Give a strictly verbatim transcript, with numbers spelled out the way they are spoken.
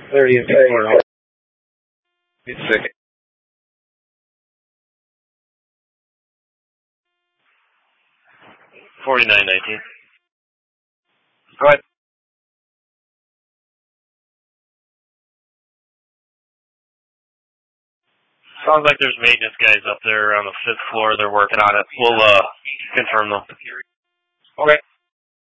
thirty and four. It's sick. forty-nine nineteen. Go ahead. Sounds like there's maintenance guys up there on the fifth floor. They're working on it. We'll uh confirm them. Okay.